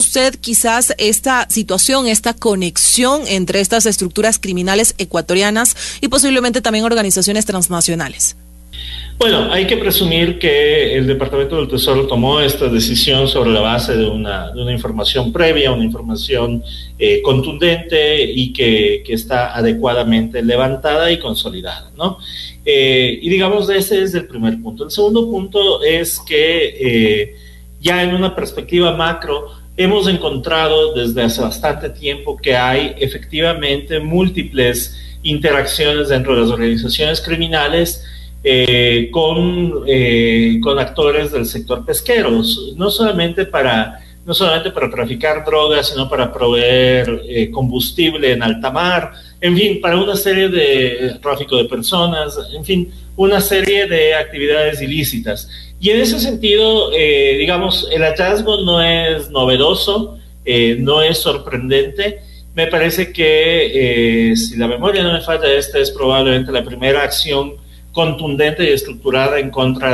usted quizás esta situación, esta conexión entre estas estructuras criminales ecuatorianas y posiblemente también organizaciones transnacionales? Bueno, hay que presumir que el Departamento del Tesoro tomó esta decisión sobre la base de una información previa, una información contundente y que está adecuadamente levantada y consolidada, ¿no? Y digamos, ese es el primer punto. El segundo punto es que ya en una perspectiva macro hemos encontrado desde hace bastante tiempo que hay efectivamente múltiples interacciones dentro de las organizaciones criminales con actores del sector pesquero, no solamente para traficar drogas, sino para proveer combustible en alta mar, en fin, para una serie de tráfico de personas, en fin, una serie de actividades ilícitas. Y en ese sentido, digamos, el hallazgo no es novedoso, no es sorprendente. Me parece que, si la memoria no me falla, esta es probablemente la primera acción contundente y estructurada en contra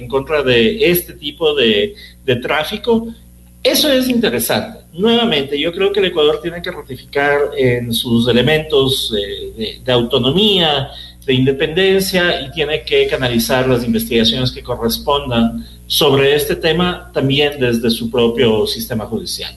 de este tipo de tráfico. Eso es interesante. Nuevamente, yo creo que el Ecuador tiene que ratificar en sus elementos de autonomía, de independencia, y tiene que canalizar las investigaciones que correspondan sobre este tema también desde su propio sistema judicial.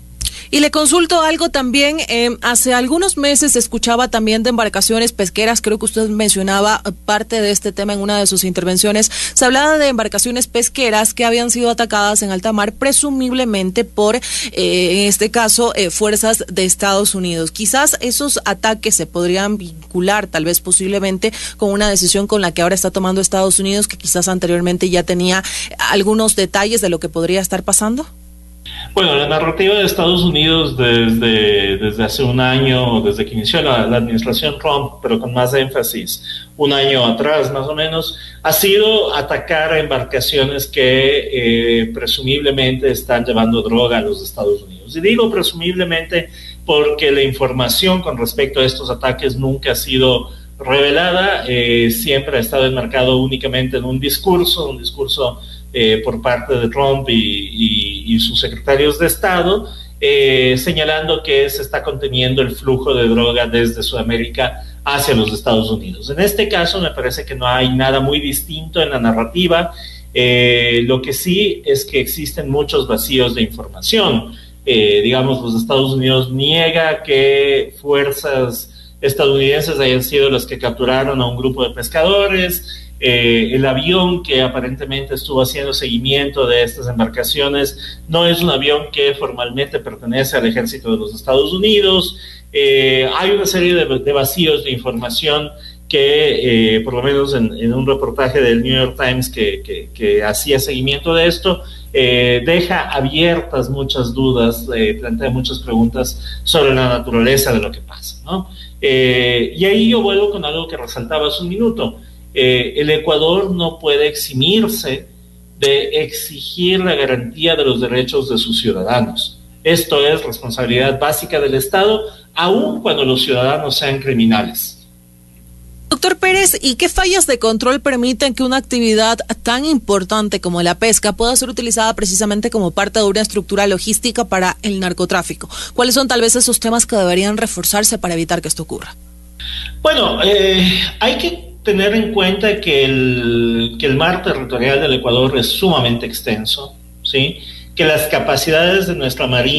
Y le consulto algo también, hace algunos meses se escuchaba también de embarcaciones pesqueras, creo que usted mencionaba parte de este tema en una de sus intervenciones, se hablaba de embarcaciones pesqueras que habían sido atacadas en alta mar, presumiblemente por, en este caso, fuerzas de Estados Unidos. Quizás esos ataques se podrían vincular, tal vez posiblemente, con una decisión con la que ahora está tomando Estados Unidos, que quizás anteriormente ya tenía algunos detalles de lo que podría estar pasando. Bueno, la narrativa de Estados Unidos desde hace un año, desde que inició la administración Trump, pero con más énfasis, un año atrás más o menos, ha sido atacar a embarcaciones que presumiblemente están llevando droga a los Estados Unidos. Y digo presumiblemente porque la información con respecto a estos ataques nunca ha sido revelada, siempre ha estado enmarcado únicamente en un discurso por parte de Trump y sus secretarios de Estado, señalando que se está conteniendo el flujo de droga desde Sudamérica hacia los Estados Unidos. En este caso me parece que no hay nada muy distinto en la narrativa, lo que sí es que existen muchos vacíos de información. Digamos, los Estados Unidos niega que fuerzas estadounidenses hayan sido las que capturaron a un grupo de pescadores. El avión que aparentemente estuvo haciendo seguimiento de estas embarcaciones no es un avión que formalmente pertenece al ejército de los Estados Unidos. Hay una serie de vacíos de información que, por lo menos en un reportaje del New York Times que hacía seguimiento de esto, deja abiertas muchas dudas, plantea muchas preguntas sobre la naturaleza de lo que pasa, ¿no? Y ahí yo vuelvo con algo que resaltaba hace un minuto. El Ecuador no puede eximirse de exigir la garantía de los derechos de sus ciudadanos. Esto es responsabilidad básica del Estado, aun cuando los ciudadanos sean criminales. Doctor Pérez, ¿y qué fallas de control permiten que una actividad tan importante como la pesca pueda ser utilizada precisamente como parte de una estructura logística para el narcotráfico? ¿Cuáles son tal vez esos temas que deberían reforzarse para evitar que esto ocurra? Bueno, hay que tener en cuenta que el mar territorial del Ecuador es sumamente extenso, ¿sí? Que las capacidades de nuestra marina